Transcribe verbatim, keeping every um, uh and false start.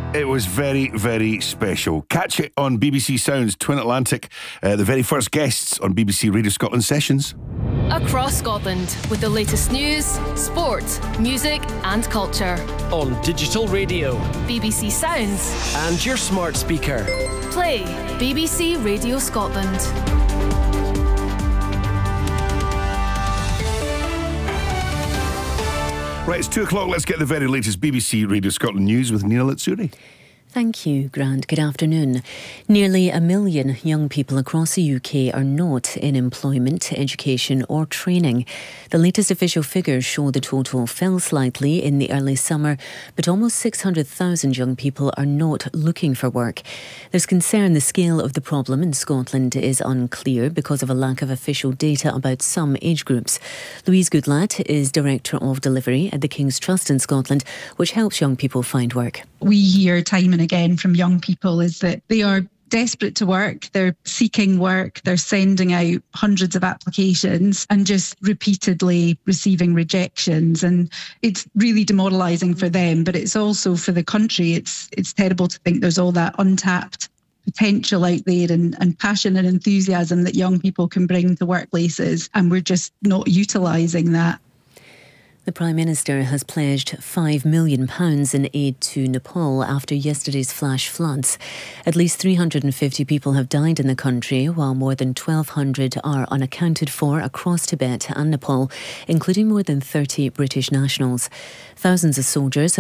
It was very, very special. Catch it on B B C Sounds Twin Atlantic, uh, the very first guests on B B C Radio Scotland Sessions. Across Scotland, with the latest news, sport, music and culture. On digital radio, B B C Sounds, and your smart speaker. Play B B C Radio Scotland. Right, it's two o'clock. Let's get the very latest B B C Radio Scotland news with Nina Litsuri. Thank you, Grant. Good afternoon. Nearly a million young people across the U K are not in employment, education or training. The latest official figures show the total fell slightly in the early summer, but almost six hundred thousand young people are not looking for work. There's concern the scale of the problem in Scotland is unclear because of a lack of official data about some age groups. Louise Goodlatte is Director of Delivery at the King's Trust in Scotland, which helps young people find work. We hear time and again from young people is that they are desperate to work, they're seeking work, they're sending out hundreds of applications and just repeatedly receiving rejections. And it's really demoralising for them, but it's also for the country. It's it's terrible to think there's all that untapped potential out there and, and passion and enthusiasm that young people can bring to workplaces, and we're just not utilising that. The Prime Minister has pledged five million pounds in aid to Nepal after yesterday's flash floods. At least three hundred fifty people have died in the country, while more than twelve hundred are unaccounted for across Tibet and Nepal, including more than thirty British nationals. Thousands of soldiers